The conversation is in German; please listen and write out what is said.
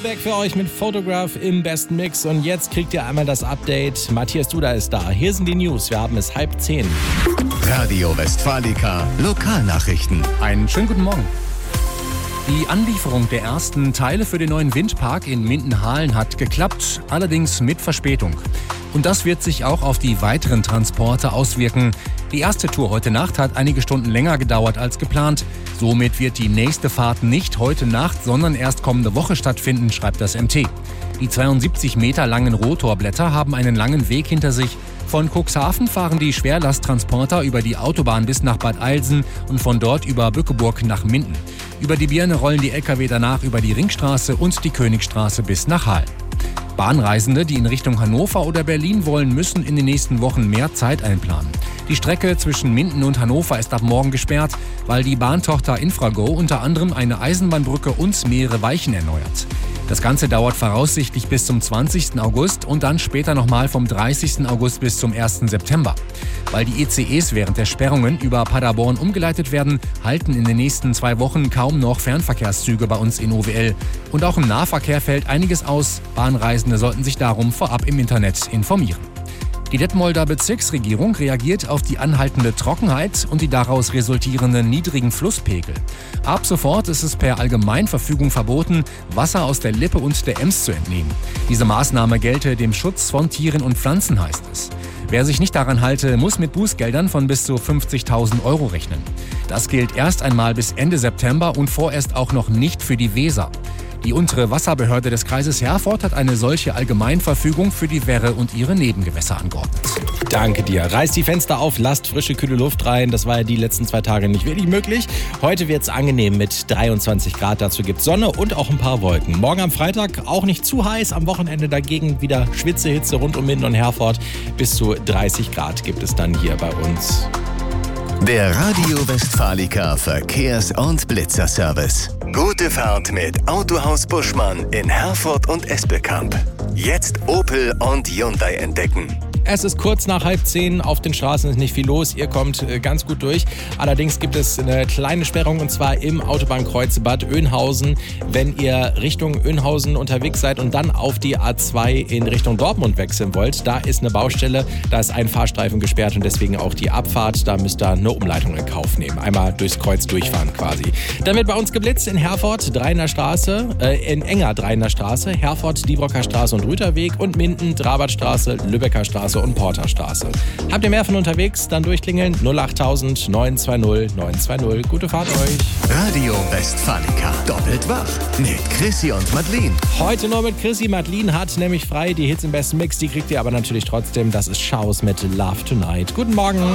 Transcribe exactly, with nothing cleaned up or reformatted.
Back für euch mit Photograph im besten Mix und jetzt kriegt ihr einmal das Update. Matthias Duda ist da. Hier sind die News. Wir haben es halb zehn. Radio Westfalica Lokalnachrichten. Einen schönen guten Morgen. Die Anlieferung der ersten Teile für den neuen Windpark in Mindenhalen hat geklappt, allerdings mit Verspätung. Und das wird sich auch auf die weiteren Transporte auswirken. Die erste Tour heute Nacht hat einige Stunden länger gedauert als geplant. Somit wird die nächste Fahrt nicht heute Nacht, sondern erst kommende Woche stattfinden, schreibt das M T. Die zweiundsiebzig Meter langen Rotorblätter haben einen langen Weg hinter sich. Von Cuxhaven fahren die Schwerlasttransporter über die Autobahn bis nach Bad Eilsen und von dort über Bückeburg nach Minden. Über die Birne rollen die L K W danach über die Ringstraße und die Königstraße bis nach Hahl. Bahnreisende, die in Richtung Hannover oder Berlin wollen, müssen in den nächsten Wochen mehr Zeit einplanen. Die Strecke zwischen Minden und Hannover ist ab morgen gesperrt, weil die Bahntochter Infrago unter anderem eine Eisenbahnbrücke und mehrere Weichen erneuert. Das Ganze dauert voraussichtlich bis zum zwanzigsten August und dann später nochmal vom dreißigsten August bis zum ersten September. Weil die E C Es während der Sperrungen über Paderborn umgeleitet werden, halten in den nächsten zwei Wochen kaum noch Fernverkehrszüge bei uns in O W L. Und auch im Nahverkehr fällt einiges aus. Bahnreisende sollten sich darum vorab im Internet informieren. Die Detmolder Bezirksregierung reagiert auf die anhaltende Trockenheit und die daraus resultierenden niedrigen Flusspegel. Ab sofort ist es per Allgemeinverfügung verboten, Wasser aus der Lippe und der Ems zu entnehmen. Diese Maßnahme gelte dem Schutz von Tieren und Pflanzen, heißt es. Wer sich nicht daran halte, muss mit Bußgeldern von bis zu fünfzigtausend Euro rechnen. Das gilt erst einmal bis Ende September und vorerst auch noch nicht für die Weser. Die untere Wasserbehörde des Kreises Herford hat eine solche Allgemeinverfügung für die Werre und ihre Nebengewässer angeordnet. Danke dir. Reißt die Fenster auf, lasst frische, kühle Luft rein. Das war ja die letzten zwei Tage nicht wirklich möglich. Heute wird es angenehm mit dreiundzwanzig Grad. Dazu gibt es Sonne und auch ein paar Wolken. Morgen am Freitag auch nicht zu heiß. Am Wochenende dagegen wieder Schwitzehitze rund um Minden und Herford. Bis zu dreißig Grad gibt es dann hier bei uns. Der Radio Westfalica Verkehrs- und Blitzerservice. Gute Fahrt mit Autohaus Buschmann in Herford und Espelkamp. Jetzt Opel und Hyundai entdecken. Es ist kurz nach halb zehn, auf den Straßen ist nicht viel los, ihr kommt äh, ganz gut durch. Allerdings gibt es eine kleine Sperrung und zwar im Autobahnkreuz Bad Oeynhausen. Wenn ihr Richtung Oeynhausen unterwegs seid und dann auf die A zwei in Richtung Dortmund wechseln wollt, da ist eine Baustelle, da ist ein Fahrstreifen gesperrt und deswegen auch die Abfahrt. Da müsst ihr eine Umleitung in Kauf nehmen, einmal durchs Kreuz durchfahren quasi. Dann wird bei uns geblitzt in Herford, Dreiner Straße, äh, in Enger Dreiner Straße, Herford, Diebrocker Straße und Rüterweg und Minden, Drabertstraße, Lübecker Straße und Porterstraße. Habt ihr mehr von unterwegs? Dann durchklingeln null achttausend neun zwei null neun zwei null. Gute Fahrt euch. Radio Westfalica. Doppelt wach mit Chrissy und Madeline. Heute nur mit Chrissy. Madeline hat nämlich frei. Die Hits im besten Mix, die kriegt ihr aber natürlich trotzdem. Das ist Schaus mit Love Tonight. Guten Morgen.